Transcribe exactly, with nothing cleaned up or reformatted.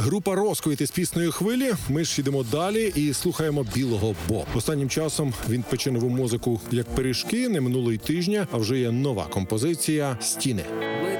Група «Розквіт» із піснею «Хвилі». Ми ж йдемо далі і слухаємо Білого Бо. Останнім часом він пече нову музику як пиріжки. Не минуло й тижня, а вже є нова композиція «Стіни». Ми